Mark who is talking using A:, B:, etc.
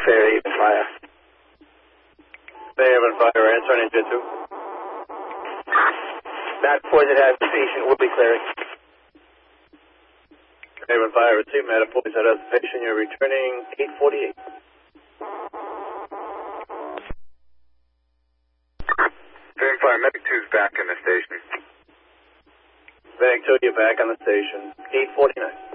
A: Fairhaven Fire.
B: Fairhaven Fire, answer on engine 2.
A: That poison has the patient will be clearing.
B: Fairhaven Fire, receive matter poison has the patient. You're returning 848.
C: Fairhaven Fire, Medic 2's back in the station.
B: Medic 2, you're back on the station. 849.